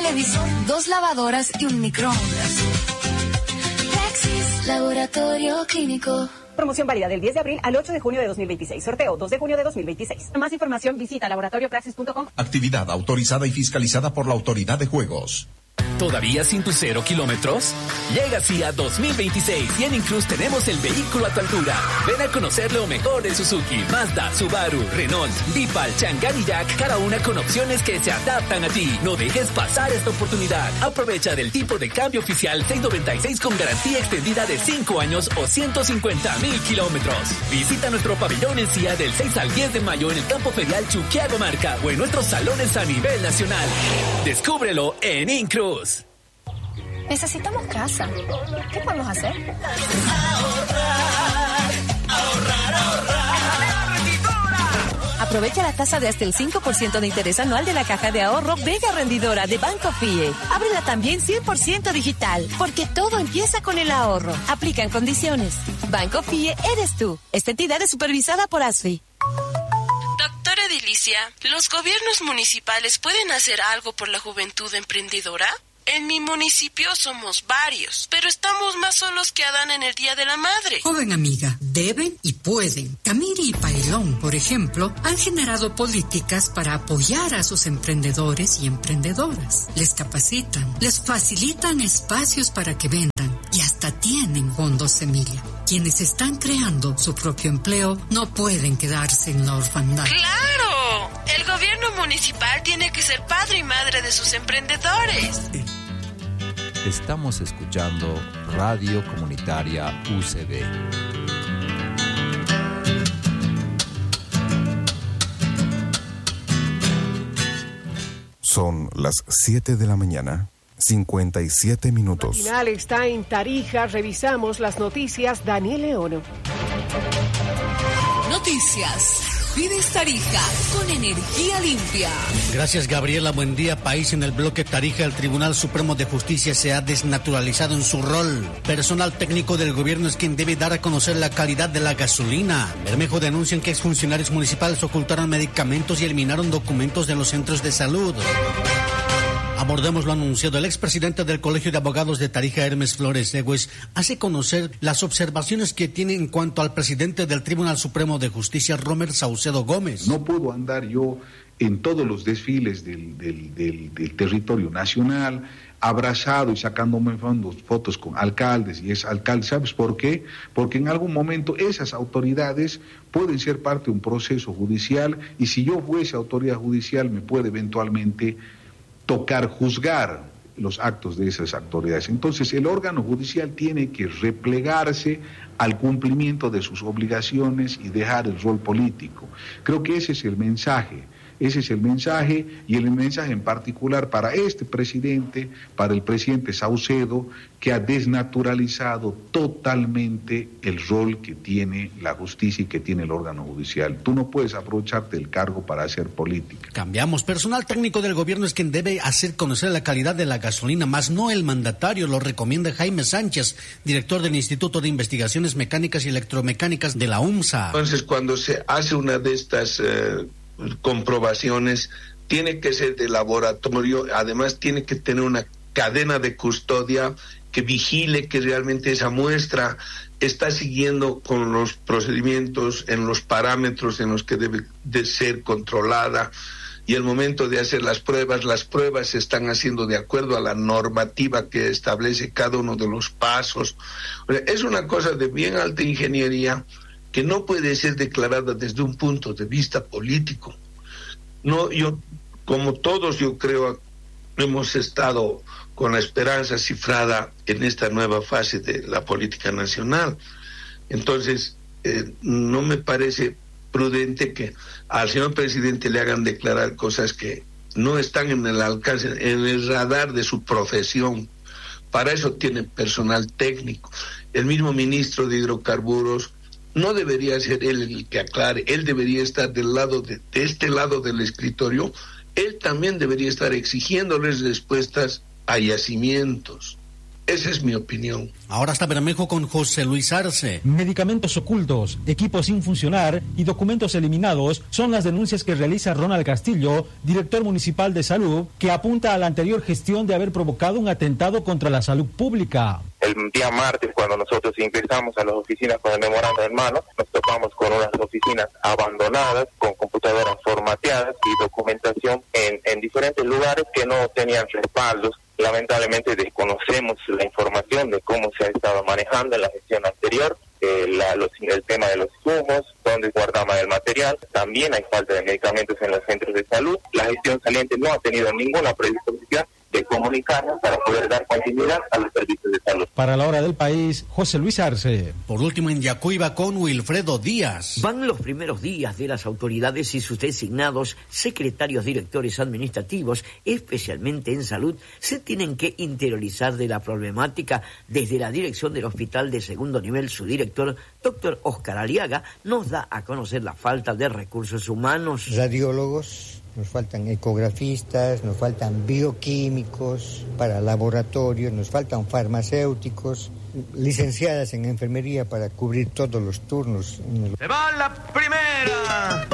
televisor, 2 lavadoras y un microondas. Praxis Laboratorio Clínico. Promoción válida del 10 de abril al 8 de junio de 2026. Sorteo 2 de junio de 2026. Más información visita laboratoriopraxis.com. Actividad autorizada y fiscalizada por la Autoridad de Juegos. ¿Todavía sin tus 0 kilómetros? Llega CIA 2026 y en Incruz tenemos el vehículo a tu altura. Ven a conocer lo mejor de Suzuki, Mazda, Subaru, Renault, Bipal, Changan y Jack, cada una con opciones que se adaptan a ti. No dejes pasar esta oportunidad. Aprovecha del tipo de cambio oficial 696 con garantía extendida de 5 años o 150,000 kilómetros. Visita nuestro pabellón en CIA del 6 al 10 de mayo en el Campo Ferial Chuquiago Marca o en nuestros salones a nivel nacional. Descúbrelo en Incruz. Necesitamos casa. ¿Qué podemos hacer? Ahorrar. Aprovecha la tasa de hasta el 5% de interés anual de la caja de ahorro Vega Rendidora de Banco FIE. Ábrela también 100% digital, porque todo empieza con el ahorro. Aplican condiciones. Banco FIE eres tú. Esta entidad es supervisada por ASFI. Doctora Edilicia, ¿los gobiernos municipales pueden hacer algo por la juventud emprendedora? En mi municipio somos varios, pero estamos más solos que Adán en el Día de la Madre. Joven amiga, deben y pueden. Camiri y Pailón, por ejemplo, han generado políticas para apoyar a sus emprendedores y emprendedoras. Les capacitan, les facilitan espacios para que vendan y hasta tienen fondos semilla. Quienes están creando su propio empleo no pueden quedarse en la orfandad. ¡Claro! El gobierno municipal tiene que ser padre y madre de sus emprendedores. Estamos escuchando Radio Comunitaria UCB. Son las 7 de la mañana, 57 minutos. El final está en Tarija. Revisamos las noticias. Daniel León. Noticias. Vives Tarija con energía limpia. Gracias, Gabriela. Buen día, país. En el bloque Tarija, el Tribunal Supremo de Justicia se ha desnaturalizado en su rol. Personal técnico del gobierno es quien debe dar a conocer la calidad de la gasolina. Bermejo denuncian que exfuncionarios municipales ocultaron medicamentos y eliminaron documentos de los centros de salud. Abordemos lo anunciado. El expresidente del Colegio de Abogados de Tarija, Hermes Flores Egües, hace conocer las observaciones que tiene en cuanto al presidente del Tribunal Supremo de Justicia, Romer Saucedo Gómez. No puedo andar yo en todos los desfiles del territorio nacional, abrazado y sacándome fotos con alcaldes y exalcaldes. ¿Sabes por qué? Porque en algún momento esas autoridades pueden ser parte de un proceso judicial y si yo fuese autoridad judicial me puede eventualmente tocar juzgar los actos de esas autoridades. Entonces el órgano judicial tiene que replegarse al cumplimiento de sus obligaciones y dejar el rol político. Creo que ese es el mensaje. Ese es el mensaje, y el mensaje en particular para este presidente, para el presidente Saucedo, que ha desnaturalizado totalmente el rol que tiene la justicia y que tiene el órgano judicial. Tú no puedes aprovecharte del cargo para hacer política. Cambiamos. Personal técnico del gobierno es quien debe hacer conocer la calidad de la gasolina, más no el mandatario, lo recomienda Jaime Sánchez, director del Instituto de Investigaciones Mecánicas y Electromecánicas de la UMSA. Entonces, cuando se hace una de estas comprobaciones, tiene que ser de laboratorio, además tiene que tener una cadena de custodia que vigile que realmente esa muestra está siguiendo con los procedimientos, en los parámetros en los que debe de ser controlada, y el momento de hacer las pruebas se están haciendo de acuerdo a la normativa que establece cada uno de los pasos. O sea, es una cosa de bien alta ingeniería que no puede ser declarada desde un punto de vista político. No, yo, como todos, yo creo, hemos estado con la esperanza cifrada en esta nueva fase de la política nacional. Entonces, no me parece prudente que al señor presidente le hagan declarar cosas que no están en el alcance, en el radar de su profesión. Para eso tiene personal técnico. El mismo ministro de Hidrocarburos no debería ser él el que aclare, él debería estar del lado de este lado del escritorio, él también debería estar exigiéndoles respuestas a yacimientos. Esa es mi opinión. Ahora está Bermejo con José Luis Arce. Medicamentos ocultos, equipos sin funcionar y documentos eliminados son las denuncias que realiza Ronald Castillo, director municipal de salud, que apunta a la anterior gestión de haber provocado un atentado contra la salud pública. El día martes, cuando nosotros ingresamos a las oficinas con el memorando en mano, nos topamos con unas oficinas abandonadas, con computadoras formateadas y documentación en diferentes lugares que no tenían respaldos. Lamentablemente desconocemos la información de cómo se ha estado manejando en la gestión anterior, el tema de los insumos, dónde guardaban el material. También hay falta de medicamentos en los centros de salud. La gestión saliente no ha tenido ninguna predisposición de comunicarnos para poder dar continuidad a los servicios de salud. Para la hora del país, José Luis Arce. Por último, en Yacuiba con Wilfredo Díaz. Van los primeros días de las autoridades y sus designados secretarios directores administrativos, especialmente en salud, se tienen que interiorizar de la problemática. Desde la dirección del hospital de segundo nivel, su director, doctor Oscar Aliaga, nos da a conocer la falta de recursos humanos. Radiólogos, nos faltan ecografistas, nos faltan bioquímicos para laboratorios, nos faltan farmacéuticos, licenciadas en enfermería para cubrir todos los turnos. ¡Se va la primera!